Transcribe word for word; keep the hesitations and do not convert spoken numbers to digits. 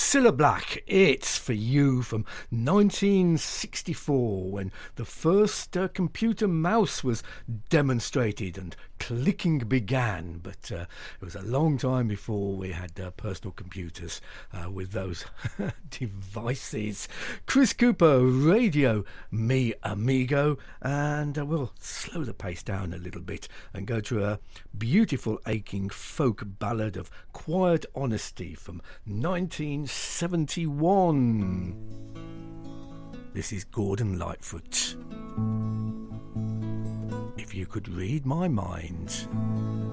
Cilla Black, It's For You, from nineteen sixty-four, when the first uh, computer mouse was demonstrated and clicking began. But uh, it was a long time before we had uh, personal computers uh, with those devices. Chris Cooper, Radio Mi Amigo, and uh, we'll slow the pace down a little bit and go to a beautiful aching folk ballad of quiet honesty from nineteen seventy-one. This is Gordon Lightfoot. If you could read my mind.